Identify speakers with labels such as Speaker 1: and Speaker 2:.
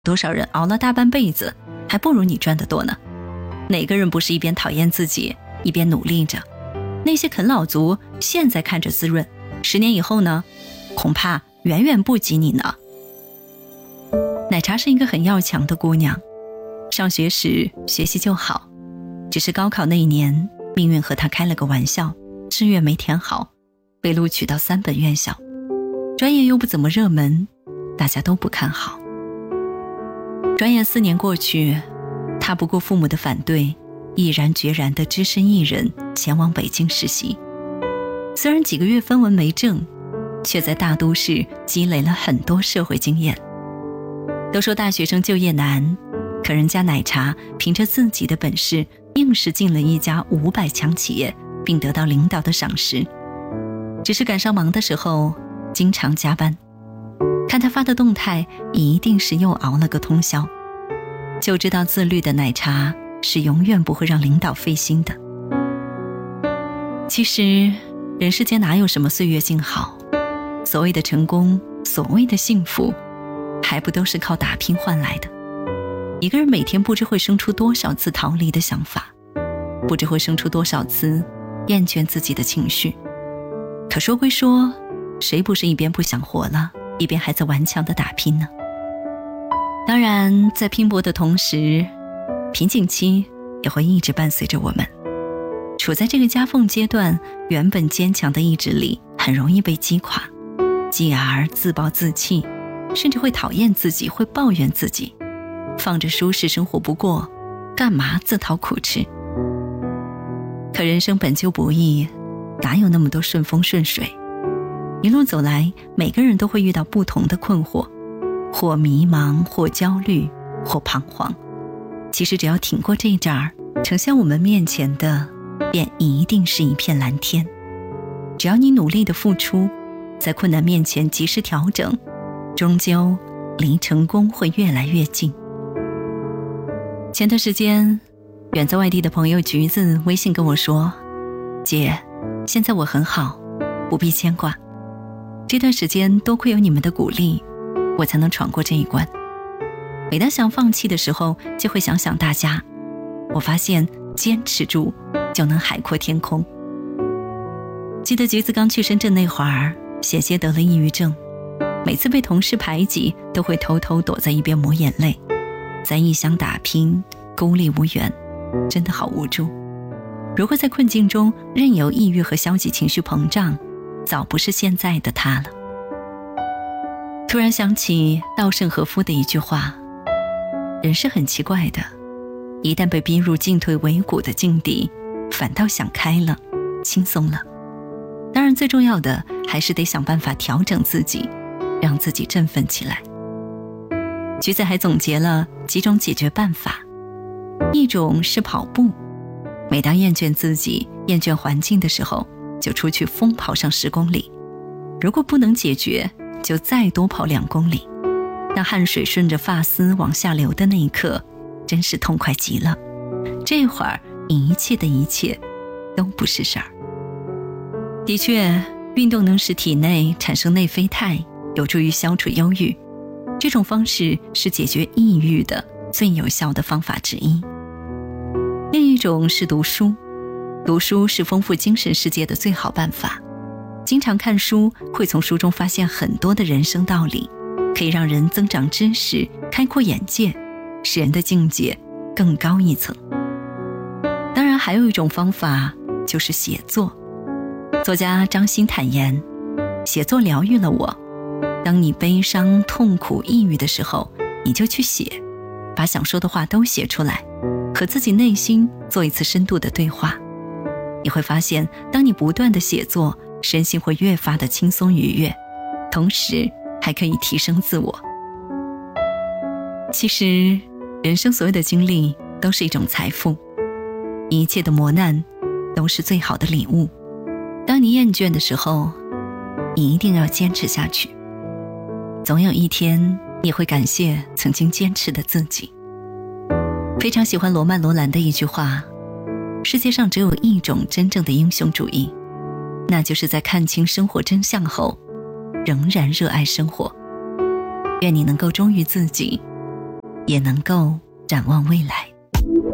Speaker 1: 多少人熬了大半辈子，还不如你赚得多呢？哪个人不是一边讨厌自己，一边努力着？那些啃老族现在看着滋润，10年以后呢，恐怕远远不及你呢。奶茶是一个很要强的姑娘，上学时学习就好，只是高考那一年，命运和她开了个玩笑，志愿没填好，被录取到3本院校，专业又不怎么热门，大家都不看好。转眼4年过去，她不顾父母的反对，毅然决然地只身一人前往北京实习。虽然几个月分文没挣，却在大都市积累了很多社会经验。都说大学生就业难，可人家奶茶凭着自己的本事，硬是进了一家500强企业，并得到领导的赏识。只是赶上忙的时候，经常加班。看他发的动态，一定是又熬了个通宵。就知道自律的奶茶是永远不会让领导费心的。其实人世间哪有什么岁月静好，所谓的成功，所谓的幸福，还不都是靠打拼换来的。一个人每天不知会生出多少次逃离的想法，不知会生出多少次厌倦自己的情绪。可说归说，谁不是一边不想活了，一边还在顽强地打拼呢？当然，在拼搏的同时，瓶颈期也会一直伴随着我们。处在这个夹缝阶段，原本坚强的意志力很容易被击垮，继而自暴自弃，甚至会讨厌自己，会抱怨自己，放着舒适生活不过，干嘛自讨苦吃？可人生本就不易，哪有那么多顺风顺水？一路走来，每个人都会遇到不同的困惑，或迷茫，或焦虑，或彷徨。其实只要挺过这一阵儿，呈现我们面前的便一定是一片蓝天。只要你努力的付出，在困难面前及时调整，终究离成功会越来越近。前段时间，远在外地的朋友橘子微信跟我说：姐，现在我很好，不必牵挂。这段时间多亏有你们的鼓励，我才能闯过这一关。每当想放弃的时候，就会想想大家，我发现坚持住就能海阔天空。记得橘子刚去深圳那会儿，险些得了抑郁症，每次被同事排挤，都会偷偷躲在一边抹眼泪，在异乡打拼，孤立无援，真的好无助。如果在困境中任由抑郁和消极情绪膨胀，早不是现在的他了。突然想起稻盛和夫的一句话：人是很奇怪的，一旦被逼入进退维谷的境地，反倒想开了，轻松了。当然最重要的还是得想办法调整自己，让自己振奋起来。橘子还总结了几种解决办法。一种是跑步，每当厌倦自己、厌倦环境的时候，就出去疯跑上10公里。如果不能解决，就再多跑2公里。当汗水顺着发丝往下流的那一刻，真是痛快极了。这会儿一切的一切都不是事儿。的确，运动能使体内产生内啡肽，有助于消除忧郁。这种方式是解决抑郁的最有效的方法之一。另一种是读书，读书是丰富精神世界的最好办法。经常看书，会从书中发现很多的人生道理，可以让人增长知识，开阔眼界，使人的境界更高一层。当然还有一种方法，就是写作。作家张欣坦言，写作疗愈了我。当你悲伤、痛苦、抑郁的时候，你就去写，把想说的话都写出来，和自己内心做一次深度的对话。你会发现，当你不断的写作，身心会越发的轻松愉悦，同时还可以提升自我。其实人生所有的经历都是一种财富，一切的磨难都是最好的礼物。当你厌倦的时候，你一定要坚持下去，总有一天你会感谢曾经坚持的自己。非常喜欢罗曼·罗兰的一句话：世界上只有一种真正的英雄主义，那就是在看清生活真相后仍然热爱生活。愿你能够忠于自己， 也能够展望未来。